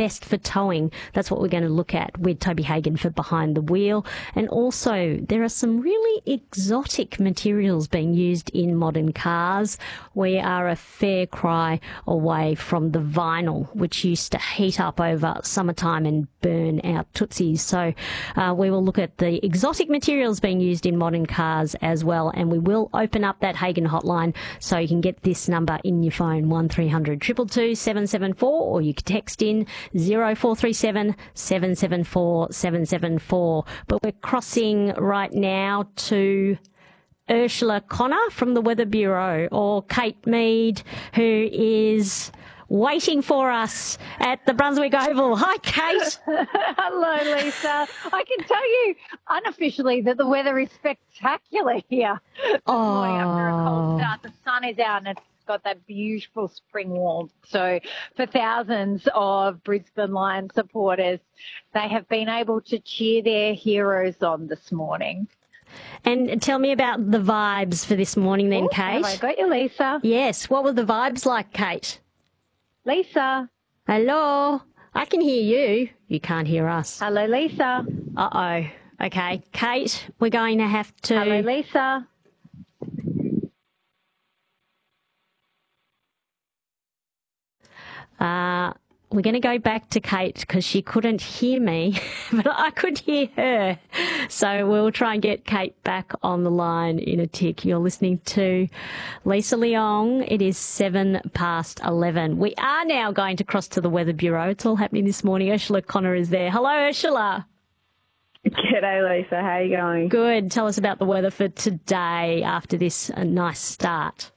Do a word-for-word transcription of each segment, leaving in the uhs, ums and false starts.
best for towing? That's what we're going to look at with Toby Hagan for Behind the Wheel. And also, there are some really exotic materials being used in modern cars. We are a fair cry away from the vinyl, which used to heat up over summertime and burn our tootsies. So uh, we will look at the exotic materials being used in modern cars as well, and we will open up that Hagan hotline so you can get this number in your phone, one three hundred two two two seven seven four, or you can text in zero four three seven seven seven four seven seven four. But we're crossing right now to Ursula Connor from the Weather Bureau, or Kate Mead, who is waiting for us at the Brunswick Oval. Hi, Kate. Hello, Lisa. I can tell you unofficially that the weather is spectacular here. Oh. Morning after a cold start. The sun is out and it's got that beautiful spring warmth. So for thousands of Brisbane Lions supporters, they have been able to cheer their heroes on this morning. And tell me about the vibes for this morning then, Ooh, Kate. Have I got you, Lisa? Yes. What were the vibes like, Kate? Lisa. Hello. I can hear you. You can't hear us. Hello, Lisa. Uh-oh. Okay. Kate, we're going to have to... Hello, Lisa. Uh, we're going to go back to Kate because she couldn't hear me, but I could hear her. So we'll try and get Kate back on the line in a tick. You're listening to Lisa Leong. It is seven past eleven. We are now going to cross to the Weather Bureau. It's all happening this morning. Ursula Connor is there. Hello, Ursula. G'day, Lisa. How are you going? Good. Tell us about the weather for today after this uh, nice start.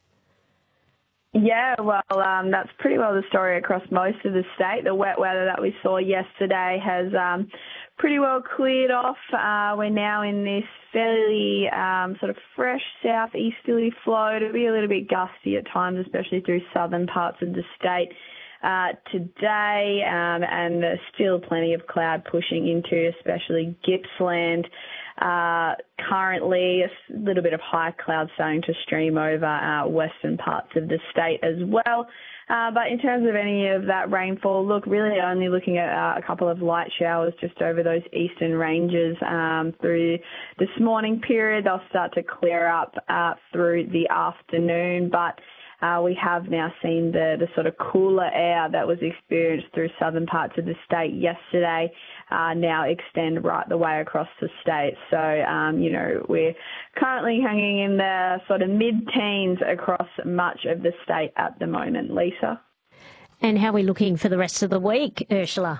Yeah, well, um, that's pretty well the story across most of the state. The wet weather that we saw yesterday has um, pretty well cleared off. Uh, we're now in this fairly um, sort of fresh southeasterly flow. It'll be a little bit gusty at times, especially through southern parts of the state uh, today, um, and there's still plenty of cloud pushing into especially Gippsland. Uh, currently, a little bit of high cloud starting to stream over uh, western parts of the state as well. Uh, but in terms of any of that rainfall, look, really only looking at uh, a couple of light showers just over those eastern ranges um, through this morning period. They'll start to clear up uh, through the afternoon, but Uh, we have now seen the, the sort of cooler air that was experienced through southern parts of the state yesterday uh, now extend right the way across the state. So, um, you know, we're currently hanging in the sort of mid-teens across much of the state at the moment. Lisa? And how are we looking for the rest of the week, Ursula?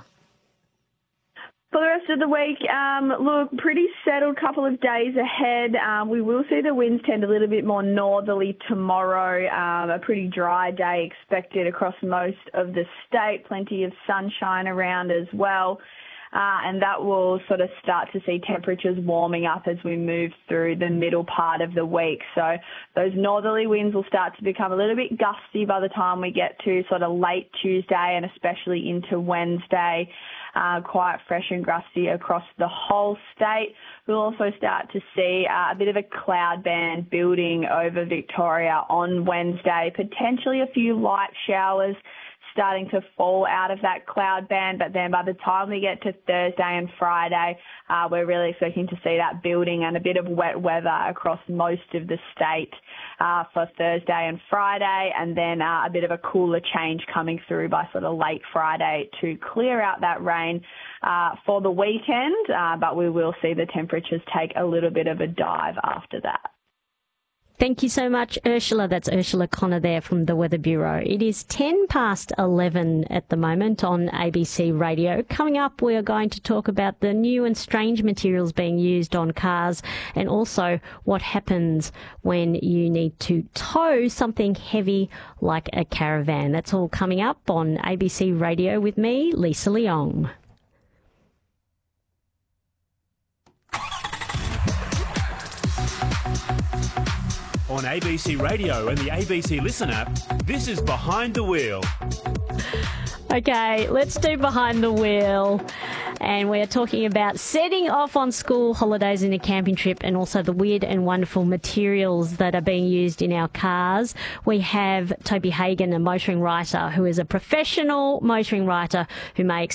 For the rest of the week, um, look, pretty settled couple of days ahead. Um, we will see the winds tend a little bit more northerly tomorrow. Um, a pretty dry day expected across most of the state. Plenty of sunshine around as well. Uh, and that will sort of start to see temperatures warming up as we move through the middle part of the week. So those northerly winds will start to become a little bit gusty by the time we get to sort of late Tuesday and especially into Wednesday. Uh, quite fresh and gusty across the whole state. We'll also start to see uh, a bit of a cloud band building over Victoria on Wednesday, potentially a few light showers starting to fall out of that cloud band, but then by the time we get to Thursday and Friday, uh, we're really expecting to see that building and a bit of wet weather across most of the state uh, for Thursday and Friday, and then uh, a bit of a cooler change coming through by sort of late Friday to clear out that rain uh, for the weekend, uh, but we will see the temperatures take a little bit of a dive after that. Thank you so much, Ursula. That's Ursula Connor there from the Weather Bureau. It is ten past eleven at the moment on A B C Radio. Coming up, we are going to talk about the new and strange materials being used on cars and also what happens when you need to tow something heavy like a caravan. That's all coming up on A B C Radio with me, Lisa Leong. On A B C Radio and the A B C Listen app, this is Behind the Wheel. Okay, let's do Behind the Wheel. And we're talking about setting off on school holidays in a camping trip and also the weird and wonderful materials that are being used in our cars. We have Toby Hagan, a motoring writer who is a professional motoring writer who makes